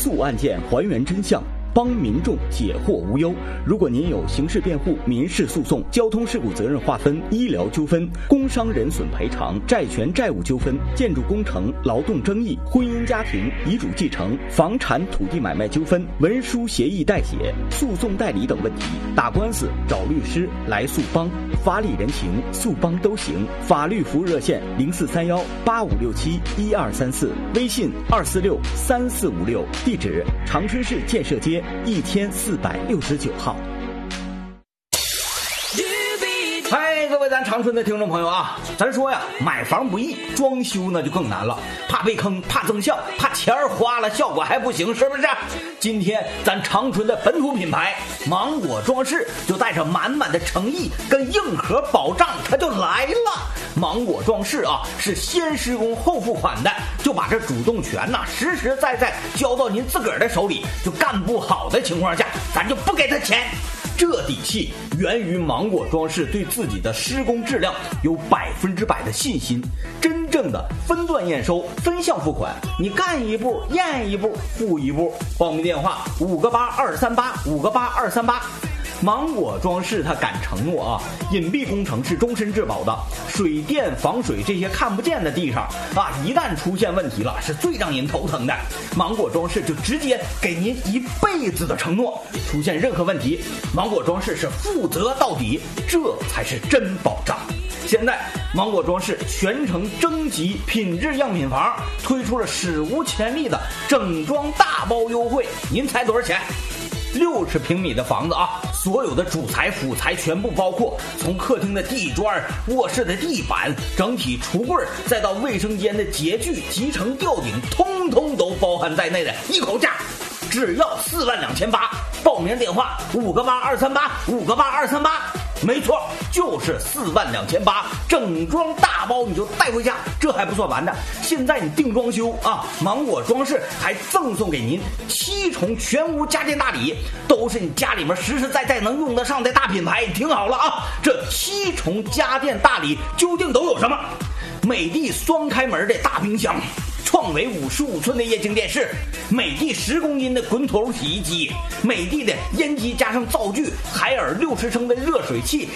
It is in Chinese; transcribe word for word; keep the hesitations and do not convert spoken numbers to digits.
诉案件，还原真相，帮民众解惑无忧。如果您有刑事辩护、民事诉讼、交通事故责任划分、医疗纠纷、工伤人损赔偿、债权债务纠纷、建筑工程、劳动争议、婚姻家庭、遗嘱继承、房产土地买卖纠纷、文书协议代写、诉讼代理等问题，打官司找律师来诉帮，法理人情诉帮都行。法律服务热线零四三幺八五六七一二三四，微信二四六三四五六，地址长春市建设街一千四百六十九号。嗨，各位咱长春的听众朋友啊，咱说呀，买房不易，装修那就更难了，怕被坑，怕增效，怕钱儿花了效果还不行，是不是？今天咱长春的本土品牌芒果装饰就带着满满的诚意跟硬核保障，它就来了。芒果装饰啊，是先施工后付款的，就把这主动权呐、啊、实实在在交到您自个儿的手里，就干不好的情况下，咱就不给他钱。这底气源于芒果装饰对自己的施工质量有百分之百的信心，真正的分段验收、分项付款，你干一步验一步付一步。报名电话五个八二三八五个八二三八。芒果装饰它敢承诺啊，隐蔽工程是终身质保的，水电防水这些看不见的地上啊，一旦出现问题了，是最让人头疼的。芒果装饰就直接给您一辈子的承诺，出现任何问题，芒果装饰是负责到底，这才是真保障。现在芒果装饰全程征集品质样品房，推出了史无前例的整装大包优惠，您猜多少钱？六十平米的房子啊，所有的主材辅材全部包括，从客厅的地砖、卧室的地板、整体橱柜，再到卫生间的洁具、集成吊顶，通通都包含在内的一口价，只要四万两千八。报名电话五个八二三八五个八二三八。没错，就是四万两千八，整装大包你就带回家。这还不算完的，现在你定装修啊，芒果装饰还赠送给您七重全屋家电大礼，都是你家里面实实在在能用得上的大品牌。你听好了啊，这七重家电大礼究竟都有什么？美的双开门的大冰箱，创维五十五寸的液晶电视，美的十公斤的滚筒洗衣机，美的的烟机加上灶具，海尔六十升的热水器，